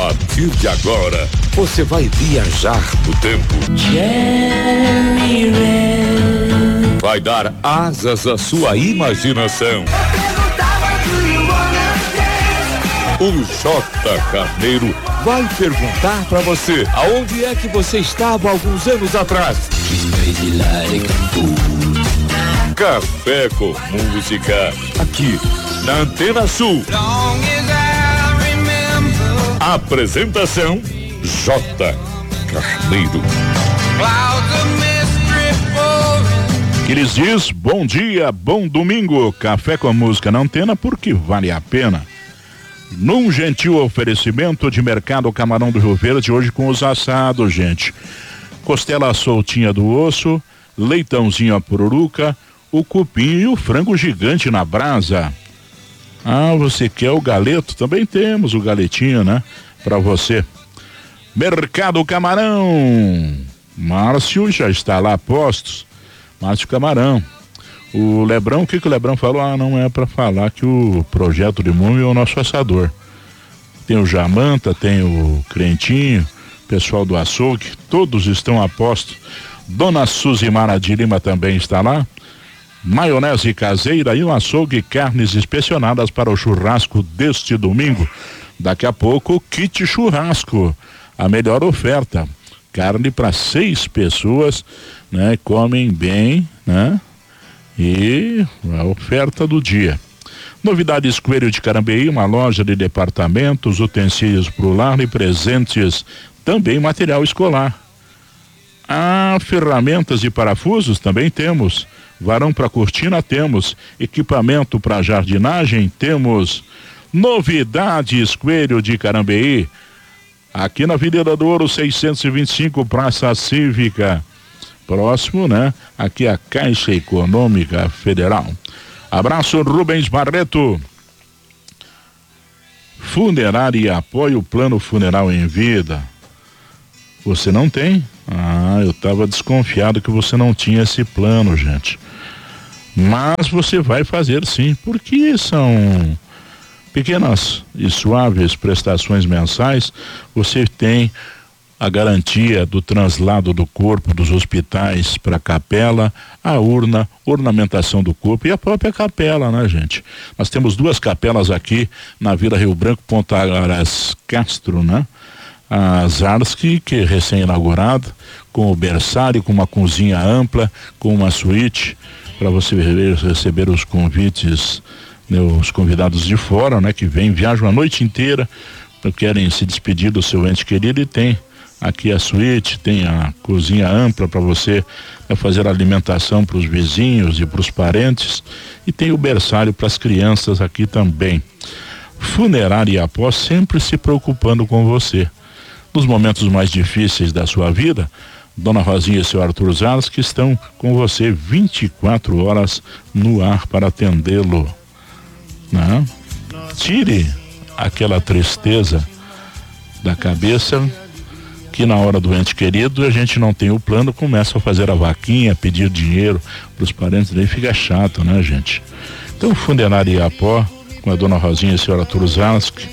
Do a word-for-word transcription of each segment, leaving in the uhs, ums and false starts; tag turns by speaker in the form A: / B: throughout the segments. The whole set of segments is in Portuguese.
A: partir de agora, você vai viajar no tempo. Vai dar asas à sua imaginação. O J. Carneiro vai perguntar pra você aonde é que você estava alguns anos atrás. Café com música, aqui na Antena Sul. Apresentação J. Carneiro.
B: Que lhes diz bom dia, bom domingo. Café com música na Antena, porque vale a pena. Num gentil oferecimento de Mercado Camarão do Rio Verde, hoje com os assados, gente. Costela soltinha do osso, leitãozinho à pururuca, o cupim e o frango gigante na brasa. Ah, você quer o galeto? Também temos o galetinho, né? Pra você. Mercado Camarão. Márcio já está lá a postos. Márcio Camarão. O Lebrão, o que que o Lebrão falou? Ah, não é pra falar que o projeto de Múmia é o nosso assador. Tem o Jamanta, tem o Crentinho, pessoal do açougue, todos estão a postos. Dona Suzimara de Lima também está lá. Maionese caseira e um açougue, carnes inspecionadas para o churrasco deste domingo. Daqui a pouco, kit churrasco, a melhor oferta. Carne para seis pessoas, né? Comem bem, né? E a oferta do dia. Novidades Coelho de Carambeí, uma loja de departamentos, utensílios para o lar e presentes, também material escolar. Ah, ferramentas e parafusos também temos. Varão para cortina temos. Equipamento para jardinagem temos. Novidades Coelho de Carambeí, aqui na Avenida do Ouro seiscentos e vinte e cinco, Praça Cívica. Próximo, né? Aqui a Caixa Econômica Federal. Abraço, Rubens Barreto. Funerária apoia o plano funeral em vida. Você não tem? Ah, eu estava desconfiado que você não tinha esse plano, gente. Mas você vai fazer sim, porque são pequenas e suaves prestações mensais. Você tem a garantia do translado do corpo dos hospitais para a capela, a urna, ornamentação do corpo e a própria capela, né, gente? Nós temos duas capelas aqui na Vila Rio Branco, Ponta Aras Castro, né? A Zarski, que é recém-inaugurada, com o berçário, com uma cozinha ampla, com uma suíte para você receber os convites, né, os convidados de fora, né, que vêm, viajam a noite inteira, querem se despedir do seu ente querido, e tem aqui a suíte, tem a cozinha ampla para você, né, fazer a alimentação para os vizinhos e para os parentes, e tem o berçário para as crianças aqui também. Funerária Após, sempre se preocupando com você. Nos momentos mais difíceis da sua vida, Dona Rosinha e seu Arthur Zars, que estão com você vinte e quatro horas no ar para atendê-lo, né? Tire aquela tristeza da cabeça, que na hora do ente querido a gente não tem o plano, começa a fazer a vaquinha, pedir dinheiro para os parentes, daí fica chato, né, gente? Então, Funerária Iapó, com a Dona Rosinha e o senhor Arthur Zansky,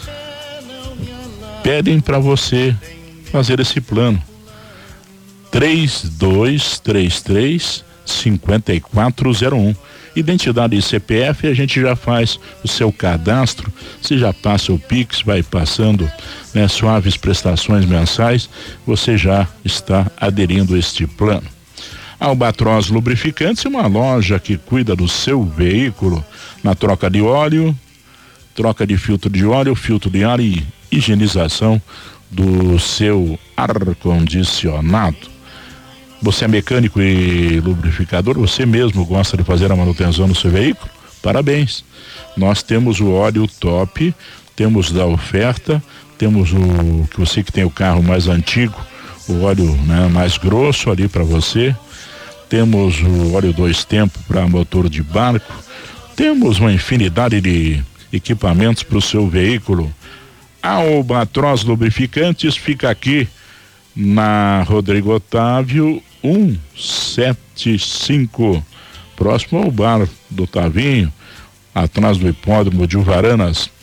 B: pedem para você fazer esse plano. três dois três três, cinco quatro zero um. Identidade e C P F, a gente já faz o seu cadastro, você já passa o Pix, vai passando, né, suaves prestações mensais, você já está aderindo a este plano. Albatroz Lubrificantes, uma loja que cuida do seu veículo na troca de óleo, troca de filtro de óleo, filtro de ar e higienização do seu ar-condicionado. Você é mecânico e lubrificador, você mesmo gosta de fazer a manutenção do seu veículo? Parabéns! Nós temos o óleo top, temos da oferta, temos o que você que tem o carro mais antigo, o óleo, né, mais grosso ali para você. Temos o óleo dois tempos para motor de barco. Temos uma infinidade de equipamentos para o seu veículo. A Albatroz Lubrificantes fica aqui na Rodrigo Otávio cento e setenta e cinco, próximo ao bar do Tavinho, atrás do hipódromo de Uvaranas.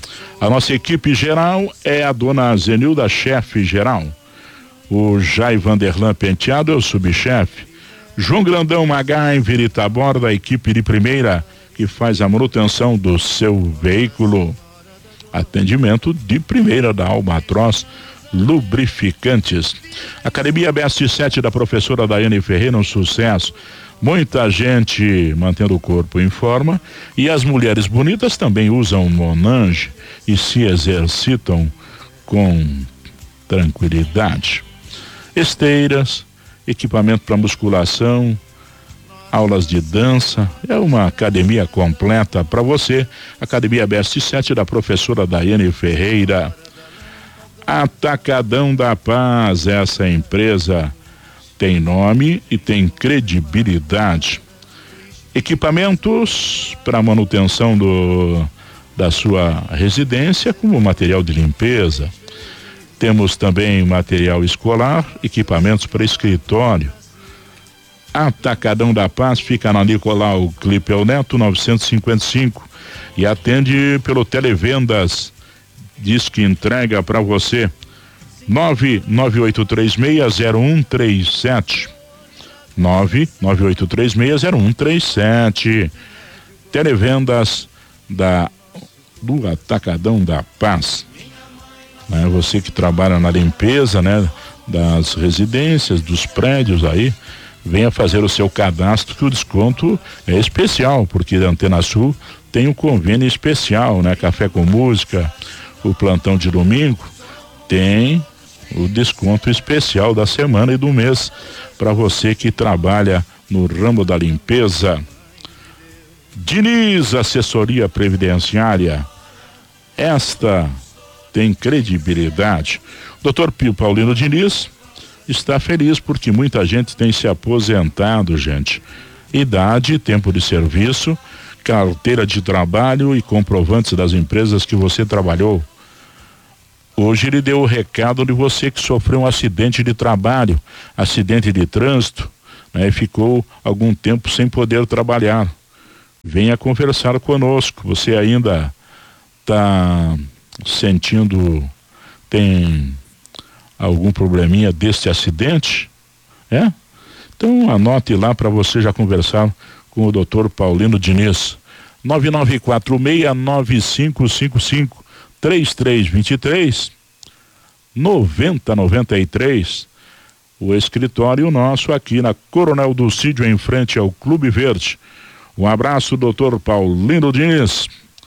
B: A nossa equipe geral é a dona Zenilda, chefe geral. O Jai Vanderlan Penteado é o subchefe. João Grandão MacGyver Itaborda, a equipe de primeira que faz a manutenção do seu veículo. Atendimento de primeira da Albatroz Lubrificantes. Academia B S sete da professora Daiane Ferreira, um sucesso. Muita gente mantendo o corpo em forma, e as mulheres bonitas também usam Monange e se exercitam com tranquilidade. Esteiras, equipamento para musculação, aulas de dança, é uma academia completa para você. Academia B S sete da professora Daiane Ferreira. Atacadão da Paz, essa empresa tem nome e tem credibilidade. Equipamentos para manutenção do, da sua residência, como material de limpeza. Temos também material escolar, equipamentos para escritório. Atacadão da Paz fica na Nicolau Clipel Neto novecentos e cinquenta e cinco e atende pelo Televendas. Diz que entrega para você. nove nove oito três seis zero um três sete. nove nove oito três seis zero um três sete. Televendas da do Atacadão da Paz. Né? Você que trabalha na limpeza, né, das residências, dos prédios aí, venha fazer o seu cadastro, que o desconto é especial, porque a Antena Sul tem um convênio especial, né? Café com Música, o plantão de domingo tem o desconto especial da semana e do mês para você que trabalha no ramo da limpeza. Diniz Assessoria Previdenciária, esta tem credibilidade. doutor Pio Paulino Diniz está feliz porque muita gente tem se aposentado, gente. Idade, tempo de serviço, carteira de trabalho e comprovantes das empresas que você trabalhou. Hoje ele deu o recado de você que sofreu um acidente de trabalho, acidente de trânsito, né, e ficou algum tempo sem poder trabalhar. Venha conversar conosco. Você ainda está sentindo, tem algum probleminha deste acidente? É? Então anote lá para você já conversar com o doutor Paulino Diniz. nove nove quatro seis nove cinco cinco cinco três três dois três noventa noventa e três. O escritório nosso aqui na Coronel Dulcídio, em frente ao Clube Verde. Um abraço, doutor Paulino Diniz.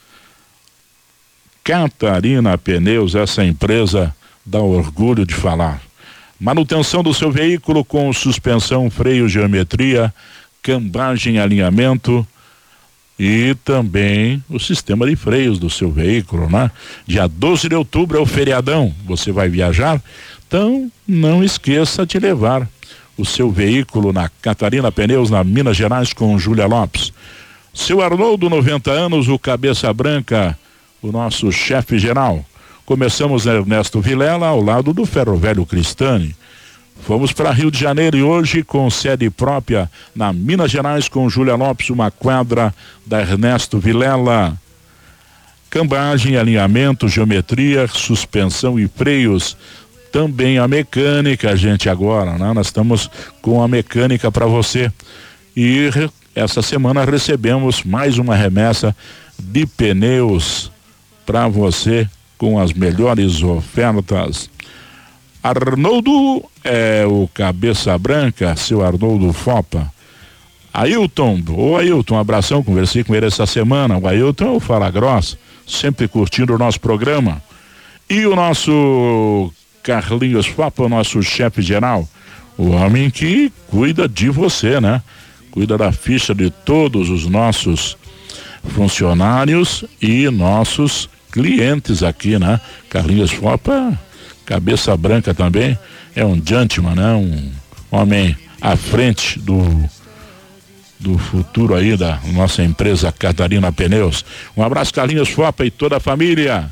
B: Catarina Pneus, essa empresa dá orgulho de falar. Manutenção do seu veículo com suspensão, freio, geometria, cambagem, alinhamento e também o sistema de freios do seu veículo, né? Dia doze de outubro é o feriadão, você vai viajar? Então não esqueça de levar o seu veículo na Catarina Pneus, na Minas Gerais, com Júlia Lopes. Seu Arnoldo, noventa anos, o cabeça branca, o nosso chefe geral. Começamos Ernesto Vilela, ao lado do Ferro Velho Cristani. Fomos para Rio de Janeiro e hoje com sede própria na Minas Gerais, com Júlia Lopes, uma quadra da Ernesto Vilela. Cambagem, alinhamento, geometria, suspensão e freios. Também a mecânica, gente, agora, né? Nós estamos com a mecânica para você. E essa semana recebemos mais uma remessa de pneus para você com as melhores ofertas. Arnoldo é o cabeça branca, seu Arnoldo Fopa. Ailton, ô Ailton, um abração, conversei com ele essa semana. O Ailton é o Fala Grossa, sempre curtindo o nosso programa. E o nosso Carlinhos Fopa, o nosso chefe geral, o homem que cuida de você, né? Cuida da ficha de todos os nossos funcionários e nossos clientes aqui, né? Carlinhos Fopa, cabeça branca também, é um gentleman, né? Um homem à frente do do futuro aí da nossa empresa Catarina Pneus. Um abraço, Carlinhos Fopa e toda a família.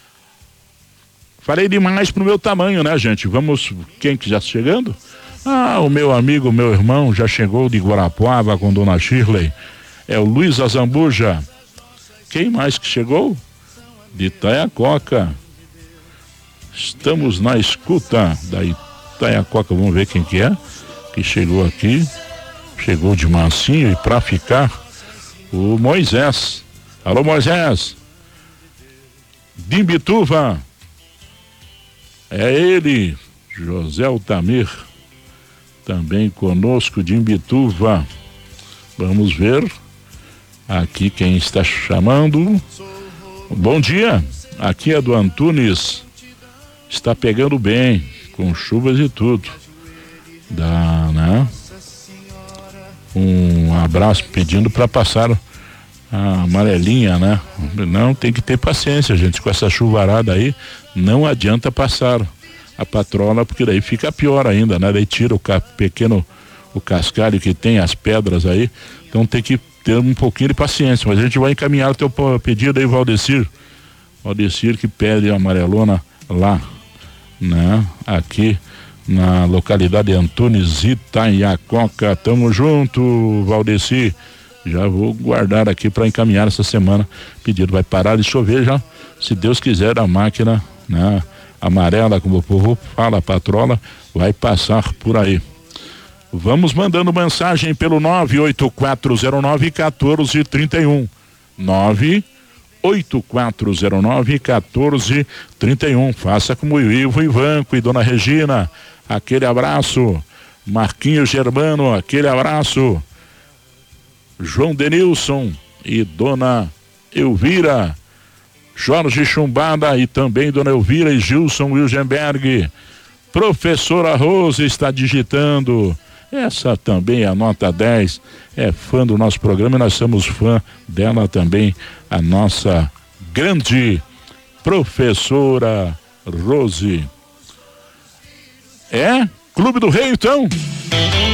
B: Falei demais pro meu tamanho, né, gente? Vamos, quem que já está chegando? Ah, o meu amigo, meu irmão já chegou de Guarapuava com Dona Shirley. É o Luiz Azambuja. Quem mais que chegou? de Itaiacoca. Estamos na escuta da Itaiacoca. Vamos ver quem que é que chegou aqui. Chegou de mansinho e pra ficar o Moisés. Alô, Moisés. De Imbituva. É ele, José Altamir, também conosco de Imbituva. Vamos ver aqui quem está chamando. Bom dia, aqui é do Antunes. Está pegando bem, com chuvas e tudo. Dá, né? Um abraço pedindo para passar a amarelinha, né? Não, tem que ter paciência, gente, com essa chuvarada aí, não adianta passar a patrola, porque daí fica pior ainda, né? Daí tira o ca- pequeno, o cascalho que tem, as pedras aí, então tem que ter um pouquinho de paciência, mas a gente vai encaminhar o teu pedido aí, Valdecir, Valdecir que pede a amarelona lá, né? Aqui na localidade de Antunes, Itaiacoca. Tamo junto, Valdeci. Já vou guardar aqui para encaminhar essa semana. Pedido vai parar de chover já, se Deus quiser, a máquina, né, amarela, como o povo fala, a patrola, vai passar por aí. Vamos mandando mensagem pelo nove oito quatro zero nove um quatro três um. nove oito quatro zero nove um quatro três um. Faça como o Ivo Ivanco e Dona Regina. Aquele abraço. Marquinhos Germano, aquele abraço. João Denilson e Dona Elvira. Jorge Chumbada e também Dona Elvira e Gilson Wilgenberg. Professora Rose está digitando. Essa também é a nota dez. É fã do nosso programa e nós somos fã dela também. A nossa grande professora Rose. É? Clube do Rei, então?